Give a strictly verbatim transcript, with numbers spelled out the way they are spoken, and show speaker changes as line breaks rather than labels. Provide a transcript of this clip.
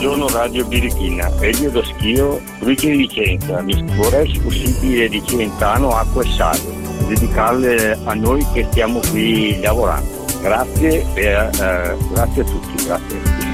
Buongiorno Radio Birichina, Elio da Schio, provincia di Vicenza. Mi vorrei possibile di Celentano acqua e sale, dedicarle a noi che stiamo qui lavorando. Grazie, e, eh, grazie a tutti, grazie.